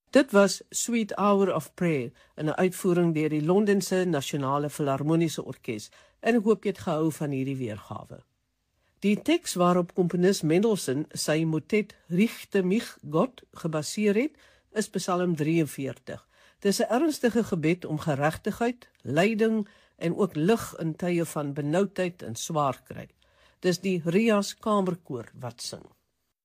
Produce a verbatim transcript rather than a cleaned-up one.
Dit was Sweet Hour of Prayer, in 'n uitvoering deur die Londense Nasionale Filharmoniese Orkees, en ek hoop jy het gehou van hierdie weergawe. Die teks waarop komponis Mendelssohn sy motet Richte mich Gott gebaseer het, is Psalm drieënveertig. Dit is 'n ernstige gebed om geregtigheid, lyding en ook lig in tye van benoudheid en swaar kry. Dis die Rias Kamerkoor wat sing.